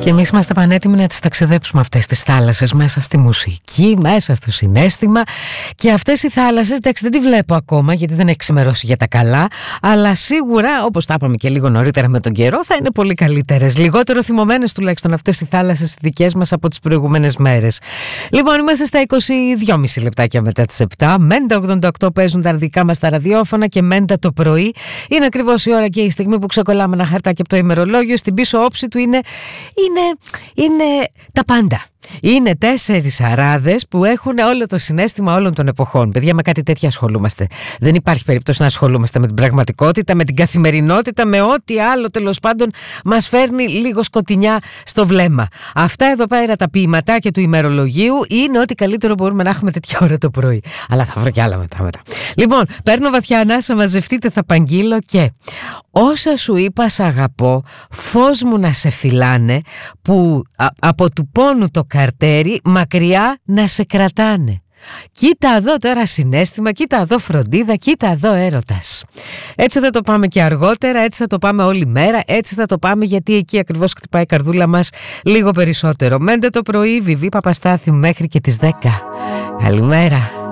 Και εμείς είμαστε πανέτοιμοι να τις ταξιδέψουμε αυτές τις θάλασσες μέσα στη μουσική, μέσα στο συναίσθημα. Και αυτές οι θάλασσες, εντάξει, δεν τη βλέπω ακόμα γιατί δεν έχει ξημερώσει για τα καλά, αλλά σίγουρα, όπως τα είπαμε και λίγο νωρίτερα με τον καιρό, θα είναι πολύ καλύτερες. Λιγότερο θυμωμένες τουλάχιστον αυτές οι θάλασσες δικές μας από τις προηγούμενες μέρες. Λοιπόν, είμαστε στα 22,5 λεπτάκια μετά τις 7. Μέντα 88 παίζουν τα δικά μας τα ραδιόφωνα και μέντα το πρωί. Είναι ακριβώς η ώρα και η στιγμή που ξεκολλάμε ένα χαρτάκι από το ημερολόγιο. Στην πίσω όψη του είναι τα πάντα. Είναι 4 αράδες που έχουν όλο το συναίσθημα όλων των εποχών. Παιδιά, με κάτι τέτοια ασχολούμαστε. Δεν υπάρχει περίπτωση να ασχολούμαστε με την πραγματικότητα, με την καθημερινότητα, με ό,τι άλλο τέλος πάντων μας φέρνει λίγο σκοτεινιά στο βλέμμα. Αυτά εδώ πέρα τα ποιηματάκια του ημερολογίου είναι ό,τι καλύτερο μπορούμε να έχουμε τέτοια ώρα το πρωί. Αλλά θα βρω κι άλλα μετά. Λοιπόν, παίρνω βαθιά ανάσα, μαζευτείτε, θα παγγείλω και όσα σου είπα σ' αγαπώ, φως μου να σε φυλάνε, που από του πόνου το καρτέρι μακριά να σε κρατάνε. Κοίτα εδώ τώρα συναίσθημα, κοίτα εδώ φροντίδα, κοίτα εδώ έρωτας. Έτσι θα το πάμε και αργότερα, έτσι θα το πάμε όλη μέρα, έτσι θα το πάμε γιατί εκεί ακριβώς χτυπάει η καρδούλα μας λίγο περισσότερο. Μέντε το πρωί, Βιβί Παπαστάθη μέχρι και τις 10. Καλημέρα.